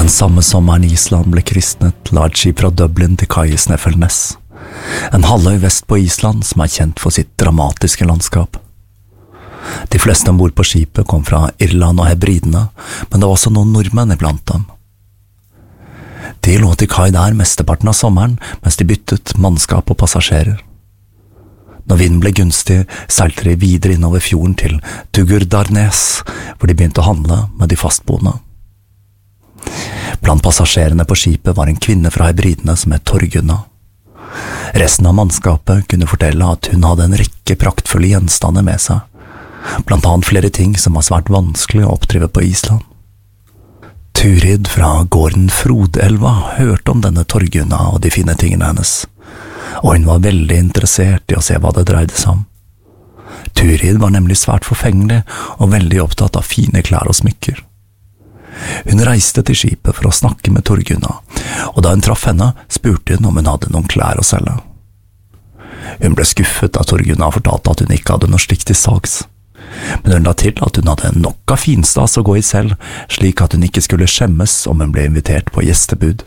Den samme sommeren Island ble kristnet, la et skip fra Dublin til kai i Snæfellsnes, en halvøy vest på Island som er kjent for sitt dramatiske landskap. De fleste ombord på skipet kom fra Irland og Hebridene, men det var også noen nordmenn iblant dem. De lå til kai der mesteparten av sommeren, mens de byttet mannskap og passasjerer. Når vinden ble gunstig, seilte de videre innover fjorden til Tugurdarnes, hvor de begynte å handle med de fastboende. Blant passasjerene på skipet var en kvinne fra Hebridene som het Torgunna. Resten av mannskapet kunne fortelle at hun hadde en rekke praktfulle gjenstander med seg, blant annet flere ting som var svært vanskelig å oppdrive på Island. Turid fra gården Frodelva hørte om denne Torgunna og de fine tingene hennes, og hun var veldig interessert i å se hva det dreide seg om. Turid var nemlig svært forfengelig og veldig opptatt av fine klær og smykker. Hun reiste til skipet for å snakke med Torgunna, og da hun traff henne, spurte hun om hun hadde noen klær å selge. Hun ble skuffet da Torgunna fortalte at hun ikke hadde noe slikt til salgs, men hun la til at hun hadde nok av finstas å gå i selv, slik at hun ikke skulle skjemmes om hun ble invitert på gjestebud.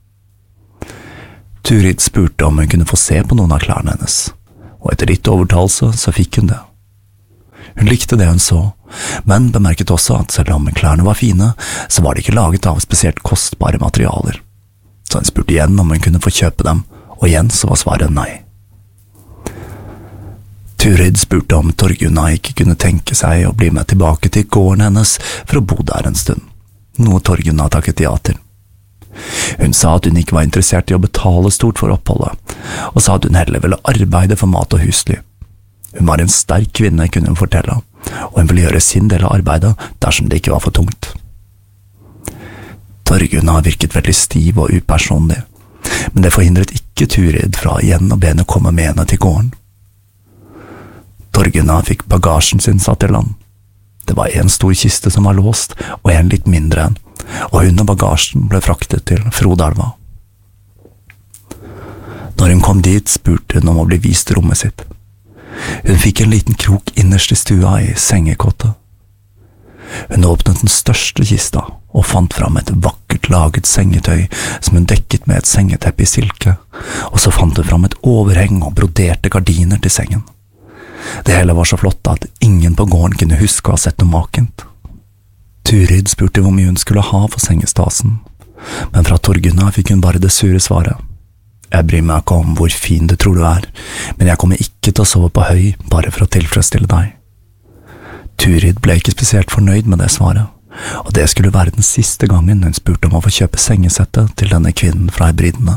Turid spurte om hun kunne få se på noen av klærne hennes, og etter litt overtalelse så fikk hun det. Hun likte det hun så, men bemerket også at selv om klærne var fine, så var de ikke laget av spesielt kostbare materialer. Så hun spurte igjen om hun kunne få kjøpe dem, og igjen så var svaret nei. Turid spurte om Torgunna ikke kunne tenke seg å bli med tilbake til gården hennes for å bo der en stund, noe Torgunna takket ja til. Hun sa at hun ikke var interessert i å betale stort for oppholdet, og sa at hun heller ville arbeide for mat og husly. Hun var en sterk kvinne, kunne hun fortelle, og hun ville gjøre sin del av arbeidet dersom det ikke var for tungt. Torgunna virket veldig stiv og upersonlig, men det forhindret ikke Turid fra igjen å be henne komme med henne til gården. Torgunna fikk bagasjen sin satt i land. Det var en stor kiste som var låst, og en litt mindre en, og hun og bagasjen ble fraktet til Frodelva. Når hun kom dit, spurte hun om å bli vist rommet sitt. Hun fikk en liten krok innerst i stua i sengekottet. Hun åpnet den største kista og fant fram et vakkert laget sengetøy som hun dekket med et sengeteppe i silke, og så fant hun fram et overheng og broderte gardiner til sengen. Det hele var så flott at ingen på gården kunne huske å ha sett noe makent. Turid spurte hvor mye hun skulle ha for sengestasen, men fra Torgunna fikk hun bare det sure svaret. Jeg bryr meg ikke om hvor fin du tror du er, men jeg kommer ikke til å sove på høy bare for å tilfredsstille deg. Turid ble ikke spesielt fornøyd med det svaret, og det skulle være den siste gangen hun spurte om å få kjøpe sengesettet til denne kvinnen fra Hebridene.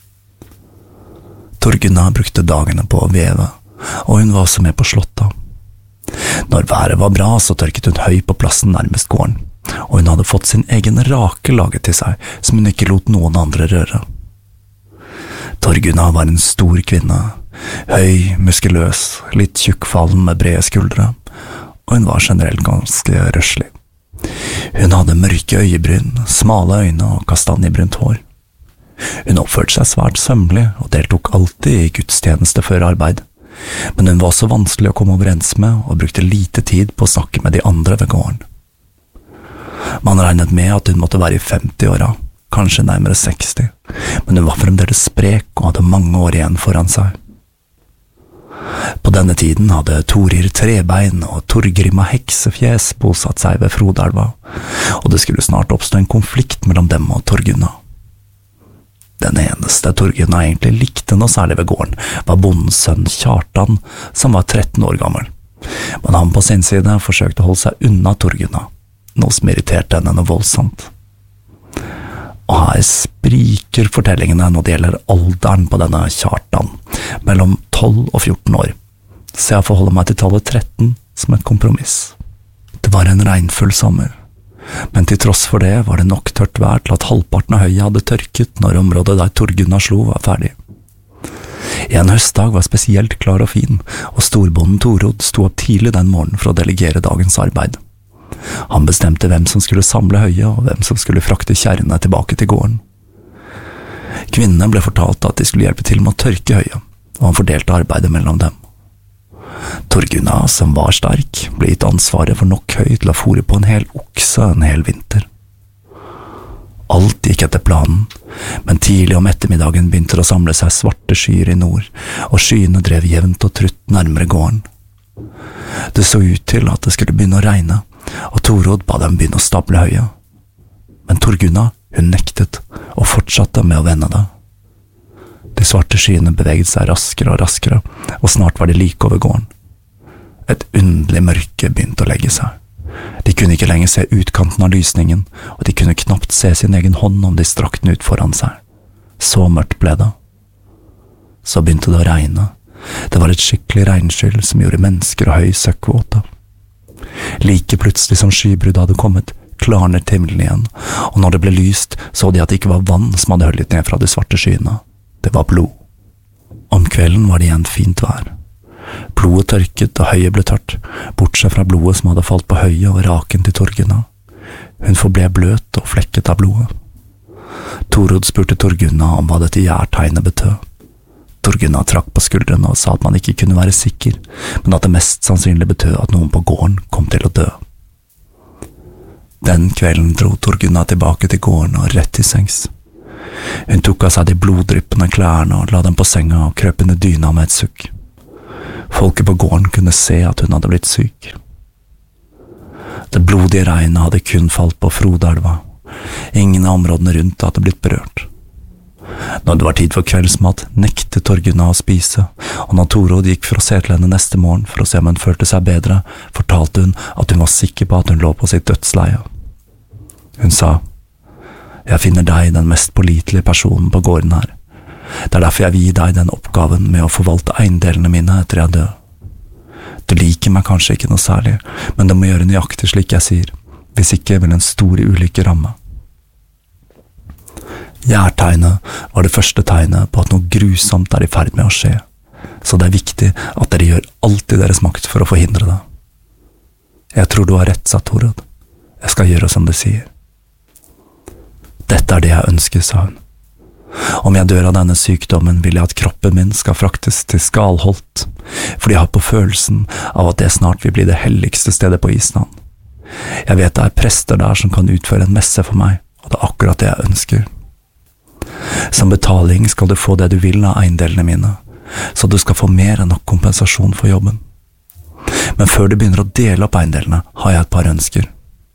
Torgunna brukte dagene på å veve, og hun var også med på slåtta. Når været var bra, så tørket hun høy på plassen nærmest gården, og hun hadde fått sin egen rake laget til seg, som hun ikke lot noen andre røre. Torgunna var en stor kvinne, høy, muskuløs, litt tjukkfallen med brede skuldre, og hun var generelt ganske røslig. Hun hadde mørke øyebryn, smale øyne og kastanjebrunt hår. Hun oppførte seg svært sømmelig og deltok alltid i gudstjeneste før arbeid, men hun var så vanskelig å komme overens med og brukte lite tid på å snakke med de andre ved gården. Man regnet med at hun måtte være i 50-åra, kanskje nærmere 60, men hun var fremdeles sprek og hadde mange år igjen foran seg. På denne tiden hadde Torir Trebein og Torgrima Heksefjes bosatt seg ved Frodelva, og det skulle snart oppstå en konflikt mellom dem og Torgunna. Den eneste Torgunna egentlig likte noe særlig ved gården, var bondens sønn Kjartan, som var 13 år gammel, men han på sin side forsøkte å holde seg unna Torgunna, noe som irriterte henne noe voldsomt. Og her spriker fortellingene når det gjelder alderen på denne Kjartan, mellom 12 og 14 år, så jeg forholder meg til tallet 13 som et kompromiss. Det var en regnfull sommer, men til tross for det var det nok tørt vær til at halvparten av høyet hadde tørket når området der Torgunna slo var ferdig. En høstdag var spesielt klar og fin, og storbonden Torod sto opp tidlig den morgenen for å delegere dagens arbeid. Han bestemte hvem som skulle samle høyet og hvem som skulle frakte kjerrene tilbake til gården. Kvinnene ble fortalt at de skulle hjelpe til med å tørke høyet, og han fordelte arbeidet mellom dem. Torgunna, som var sterk, ble gitt ansvaret for nok høy til å fôre på en hel okse en hel vinter. Alt gikk etter planen, men tidlig om ettermiddagen begynte det å samle seg svarte skyer i nord, og skyene drev jevnt og trutt nærmere gården. Det så ut til at det skulle begynne å regne, og Torod ba dem begynne å stable høya. Men Torgunna, hun nektet, og fortsatte med å vende det. De svarte skyene beveget seg raskere og raskere, og snart var de like over gården. Et underlig mørke begynte å legge seg. De kunne ikke lenger se utkanten av lysningen, og de kunne knapt se sin egen hånd om de strakk den ut foran seg. Så mørkt ble det. Så begynte det å regne. Det var et skikkelig regnskyll som gjorde mennesker og høy søkkvåte. Like plutselig som skybruddet hadde kommet, klarnet himmelen igjen, og når det ble lyst, så de at det ikke var vann som hadde høllet ned fra de svarte skyene. Det var blod. Om kvelden var det igjen fint vær. Blodet tørket og høyet ble tørt, bortsett fra blodet som hadde falt på høyet og raken til Torgunna. Hun forble bløt og flekket av blodet. Torod spurte Torgunna om hva dette gjærtegnet betød. Torgunna trakk på skuldrene og sa at man ikke kunne være sikker, men at det mest sannsynlig betød at noen på gården kom til å dø. Den kvelden dro Torgunna tilbake til gården og rett til sengs. Hun tok av seg de bloddryppende klærne og la dem på senga og krøp under dyna med et sukk. Folket på gården kunne se at hun hadde blitt syk. Det blodige regnet hadde kun falt på Frodelva. Ingen av områdene rundt hadde blitt berørt. Når det var tid for kveldsmat, nektet Torgunna å spise, og når Torod gikk for å se til henne neste morgen for å se om hun følte seg bedre, fortalte hun at hun var sikker på at hun lå på sitt dødsleie. Hun sa, «Jeg finner deg den mest pålitelige personen på gården her. Det er derfor jeg vil gi deg den oppgaven med å forvalte eiendelene mine etter jeg dør. Du liker meg kanskje ikke noe særlig, men det må gjøre nøyaktig slik jeg sier, hvis ikke vil en stor ulykke ramme.» Gjærtegnet var det første tegnet på at noe grusomt er i ferd med å skje, så det er viktig at dere gjør alt i deres makt for å forhindre det. «Jeg tror du har rett», sa Torod. «Jeg skal gjøre som du sier.» «Dette er det jeg ønsker», sa hun. «Om jeg dør av denne sykdommen, vil jeg at kroppen min skal fraktes til Skalholt, fordi jeg har på følelsen av at det snart vil bli det helligste stedet på Island. Jeg vet det er prester der som kan utføre en messe for meg, og det er akkurat det jeg ønsker. Som betaling skal du få det du vil av eiendelene mine, så du skal få mer enn nok kompensasjon for jobben. Men før du begynner å dele opp eiendelene, har jeg et par ønsker.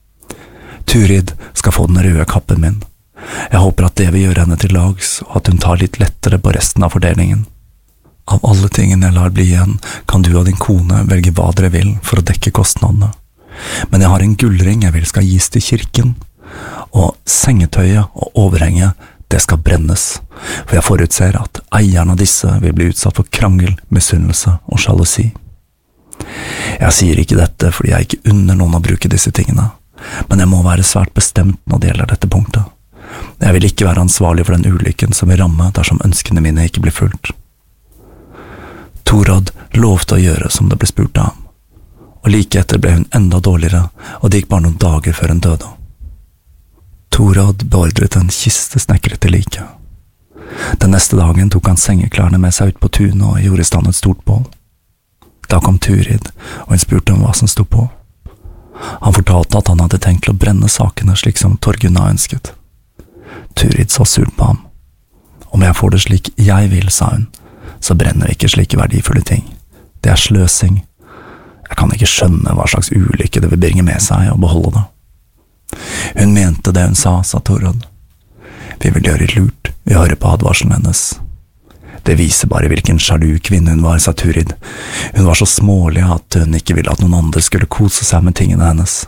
Turid skal få den røde kappen min. Jeg håper at det vil gjøre henne til lags, og at hun tar litt lettere på resten av fordelingen. Av alle tingene jeg lar bli igjen, kan du og din kone velge hva dere vil for å dekke kostnadene. Men jeg har en gullring jeg vil skal gis til kirken, og sengetøyet og overhenget, det skal brennes, for jeg forutser at eierne av disse vil bli utsatt for krangel, misunnelse og sjalusi. Jeg sier ikke dette fordi jeg ikke unner noen å bruke disse tingene, men jeg må være svært bestemt når det gjelder dette punktet. Jeg vil ikke være ansvarlig for den ulykken som vil ramme dersom ønskene mine ikke blir fulgt. Torod lovte å gjøre som det ble spurt av ham, og like etter ble hun enda dårligere, og det gikk bare noen dager før hun døde. Torod beordret en kiste snekret til like. Den neste dagen tok han sengeklærne med seg ut på tunet og gjorde i stand et stort bål. Da kom Turid, og hun spurte om hva som sto på. Han fortalte at han hadde tenkt til å brenne sakene slik som Torgunna ønsket. Turid så surt på ham. «Om jeg får det slik jeg vil», sa hun, «så brenner vi ikke slike verdifulle ting. Det er sløsing. Jeg kan ikke skjønne hva slags ulykke det vil bringe med seg å beholde det.» «Hun mente det hun sa», sa Torod. «Vi vil gjøre lurt ved å høre på advarselen hennes.» «Det viser bare hvilken sjalu kvinne hun var», sa Turid. «Hun var så smålig at hun ikke ville at noen andre skulle kose seg med tingene hennes.»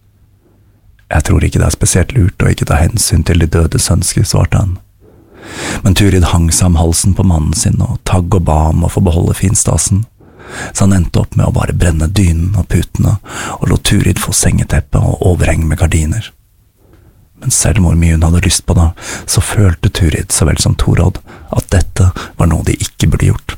«Jeg tror ikke det er spesielt lurt å ikke ta hensyn til de dødes ønsker», svarte han. Men Turid hang seg om halsen på mannen sin og tagg og ba om å få beholde finstasen, så han endte opp med å bare brenne dynen og putene og lot Turid få sengeteppe og overheng med gardiner. Men selv hvor mye hun hadde lyst på det, så følte Turid så vel som Torod at dette var noe de ikke burde gjort.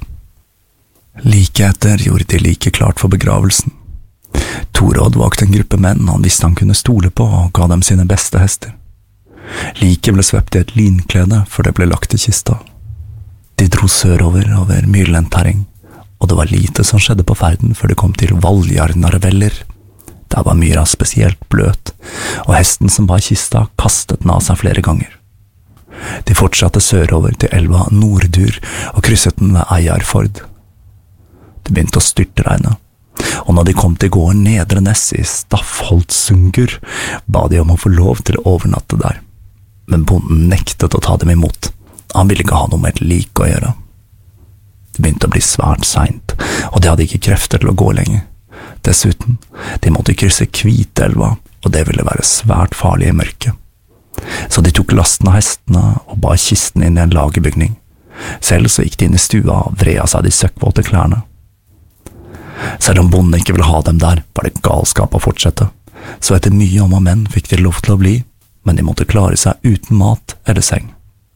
Like etter gjorde de like klart for begravelsen. Torod valgte en gruppe menn han visste han kunne stole på og ga dem sine beste hester. Liket ble svept i et linklede før det ble lagt i kista. De dro sørover over myrlendt terreng, og det var lite som skjedde på ferden før det kom til Valjarnarveller. Der var myra spesielt bløt, og hesten som bar kista kastet den av seg flere ganger. De fortsatte sørover til elva Nordur og krysset den ved Eiarford. Det begynte å styrtregne, og når de kom til gården Nedre Ness i Staffholdsungur, ba de om å få lov til å overnatte der. Men bonden nektet å ta dem imot. Han ville ikke ha noe med et lik å gjøre. Det begynte å bli svært sent, og de hadde ikke krefter til å gå lenger. Dessuten, de måtte krysse Kvitelva, og det ville være svært farlig i mørket. Så de tok lasten av hestene og bar kisten inn i en lagerbygning. Selv så gikk de inn i stua og vred av seg de søkkvåte klærne. Selv om bonden ikke ville ha dem der, var det galskap å fortsette. Så etter mye om og men fikk de lov til å bli, men de måtte klare seg uten mat eller seng.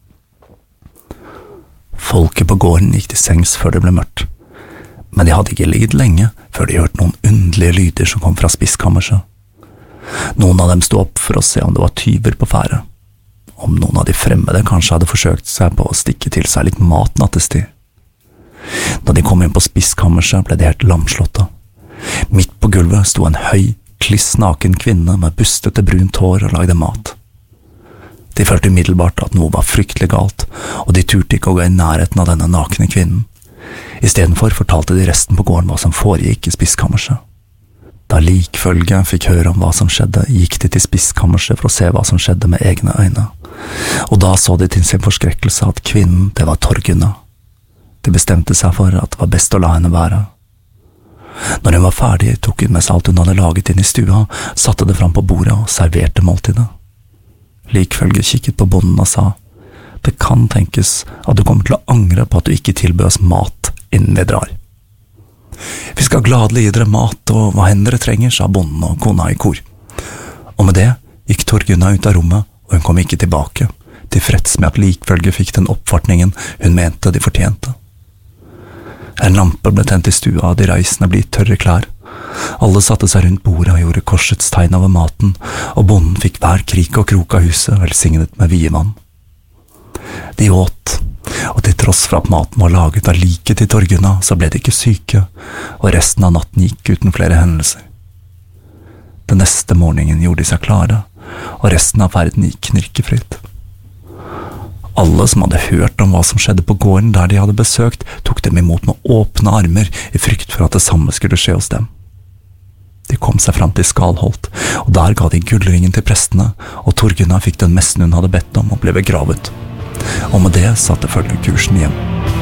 Folket på gården gikk til sengs før det ble mørkt, men de hadde ikke ligget lenge før de hørte noen underlige lyder som kom fra spiskammerset. Noen av dem sto opp for å se om det var tyver på ferde. Om noen av de fremmede kanskje hadde forsøkt seg på å stikke til seg litt mat nattestid. Da de kom inn på spiskammerset ble de helt lamslåtte. Midt på gulvet sto en høy, kliss naken kvinne med bustete brunt hår og lagde mat. De følte umiddelbart at noe var fryktelig galt, og de turte ikke å gå i nærheten av denne nakne kvinnen. Istedenfor fortalte de resten på gården hva som foregikk i spiskammerset. Da likfølget fikk høre om hva som skjedde, gikk de til spiskammerset for å se hva som skjedde med egne øyne, og da så de til sin forskrekkelse at kvinnen, det var Torgunna. De bestemte seg for at det var best å la henne være. Når hun var ferdig, tok hun med seg alt hun hadde laget inn i stua, satte det fram på bordet og serverte måltidet. Likfølget kikket på bonden og sa, «Det kan tenkes at du kommer til å angre på at du ikke tilbød oss mat innen vi drar.» «Vi skal gladelig gi dere mat og hva enn dere trenger», sa bonden og kona i kor. Og med det gikk Torgunna ut av rommet, og hun kom ikke tilbake, tilfreds med at likfølget fikk den oppfartningen hun mente de fortjente. En lampe ble tent i stua, og de reisende ble gitt tørre klær. Alle satte seg rundt bordet og gjorde korsets tegn over maten, og bonden fikk hver krik og krok av huset velsignet med vievann. De åt, og til tross for at maten var laget av liket til Torgunna, så ble de ikke syke, og resten av natten gikk uten flere hendelser. Den neste morgenen gjorde de seg klare, og resten av ferden gikk knirkefritt. Alle som hadde hørt om hva som skjedde på gården der de hadde besøkt, tok dem imot med åpne armer i frykt for at det samme skulle skje hos dem. De kom seg fram til Skalholt, og der ga de gullringen til prestene, og Torgunna fikk den messen hun hadde bedt om og ble begravet. Og med det satte følgekursen hjem.